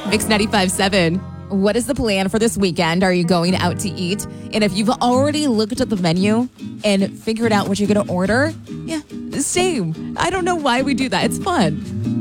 Mix 95.7. What is the plan for this weekend? Are you going out to eat? And if you've already looked at the menu and figured out what you're going to order, yeah, same. I don't know why we do that. It's fun.